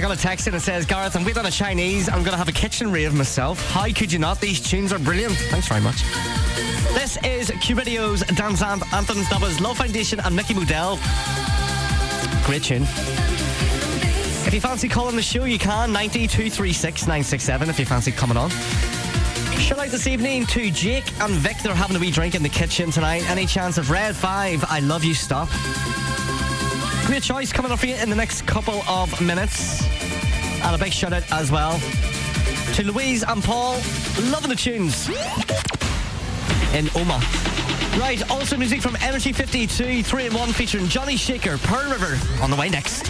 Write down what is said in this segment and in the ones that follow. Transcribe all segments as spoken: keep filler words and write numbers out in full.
got a text and it says, Gareth, I'm waiting on a Chinese. I'm going to have a kitchen rave myself. How could you not? These tunes are brilliant. Thanks very much. This is Q Radio's Dance Ant- Anthems. That was Love Foundation and Mickey Modell. Great tune. If you fancy calling the show, you can. ninety, two three six, nine six seven if you fancy coming on. Shout out this evening to Jake and Vic. They're having a wee drink in the kitchen tonight. Any chance of Red five, I Love You Stop? Great choice coming up for you in the next couple of minutes. And a big shout out as well to Louise and Paul. Loving the tunes in Oma. Right, also music from Energy fifty-two, three in one featuring Johnny Shaker, Pearl River on the way next.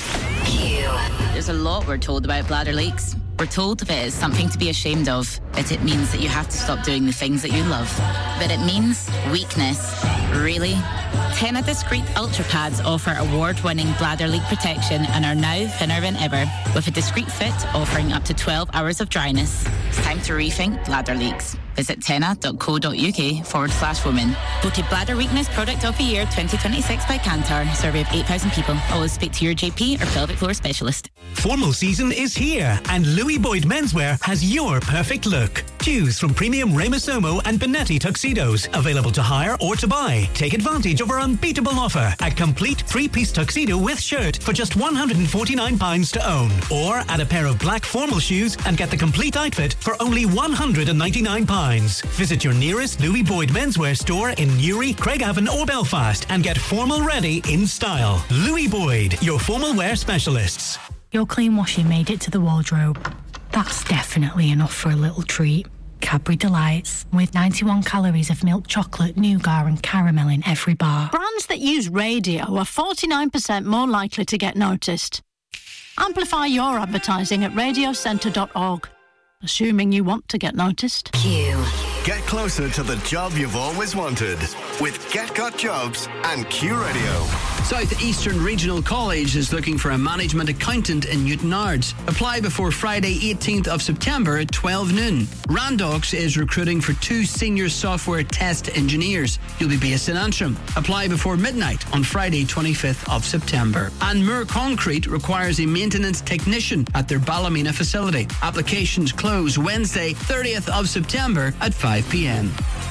There's a lot we're told about bladder leaks. We're told that it is something to be ashamed of, that it means that you have to stop doing the things that you love. But it means weakness. Really? Tena Discreet Ultra Pads offer award-winning bladder leak protection and are now thinner than ever, with a discreet fit offering up to twelve hours of dryness. It's time to rethink bladder leaks. Visit tena.co.uk forward slash women. Voted Bladder Weakness Product of the Year twenty twenty-six by Kantar. Survey of eight thousand people. Always speak to your J P or pelvic floor specialist. Formal season is here, and Louis Boyd Menswear has your perfect look. Choose from premium Reymasomo and Benetti tuxedos, available to hire or to buy. Take advantage of our unbeatable offer. A complete three-piece tuxedo with shirt for just one hundred forty-nine pounds to own. Or add a pair of black formal shoes and get the complete outfit for only one hundred ninety-nine pounds. Visit your nearest Louis Boyd Menswear store in Newry, Craigavon or Belfast and get formal ready in style. Louis Boyd, your formal wear specialists. Your clean washing made it to the wardrobe. That's definitely enough for a little treat. Cadbury Delights, with ninety-one calories of milk chocolate, nougat and caramel in every bar. Brands that use radio are forty-nine percent more likely to get noticed. Amplify your advertising at radio centre dot org. Assuming you want to get noticed. Q. Get closer to the job you've always wanted with Get Got Jobs and Q Radio. South Eastern Regional College is looking for a management accountant in Newtownards. Apply before Friday eighteenth of September at twelve noon. Randox is recruiting for two senior software test engineers. You'll be based in Antrim. Apply before midnight on Friday twenty-fifth of September. And Moore Concrete requires a maintenance technician at their Ballymena facility. Applications close Wednesday thirtieth of September at five p.m.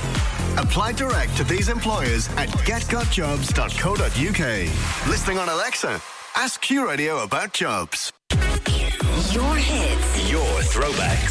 Apply direct to these employers at get got jobs dot co dot uk. Listening on Alexa, ask Q Radio about jobs. Your hits. Your throwbacks.